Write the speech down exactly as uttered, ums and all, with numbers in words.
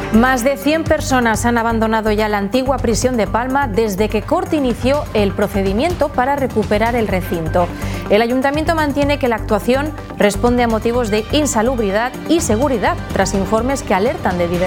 Más de cien personas han abandonado ya la antigua prisión de Palma desde que Cort inició el procedimiento para recuperar el recinto. El ayuntamiento mantiene que la actuación responde a motivos de insalubridad y seguridad, tras informes que alertan de diversos